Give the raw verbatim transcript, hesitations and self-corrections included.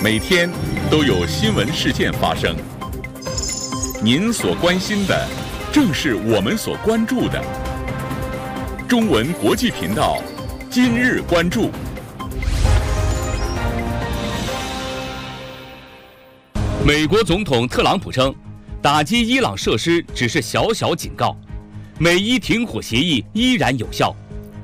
每天都有新闻事件发生。您所关心的，正是我们所关注的。中文国际频道，今日关注。美国总统特朗普称，打击伊朗设施只是小小警告，美伊停火协议依然有效。